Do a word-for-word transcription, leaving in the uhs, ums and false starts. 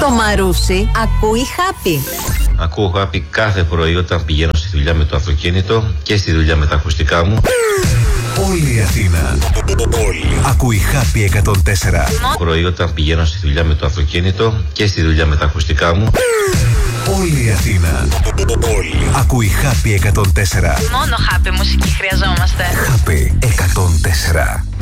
Στο Μαρούσι ακούει Happy. Ακούω Happy κάθε πρωί όταν πηγαίνω στη δουλειά με το αυτοκίνητο και στη δουλειά με τα ακουστικά μου. Όλη η Αθήνα Όλη. ακούει Happy εκατόν τέσσερα. Πρωί όταν πηγαίνω στη δουλειά με το αυτοκίνητο και στη δουλειά με τα ακουστικά μου. Όλη η Αθήνα Όλη. ακούει Happy εκατόν τέσσερα. Μόνο Happy μουσική χρειαζόμαστε. Happy εκατόν τέσσερα.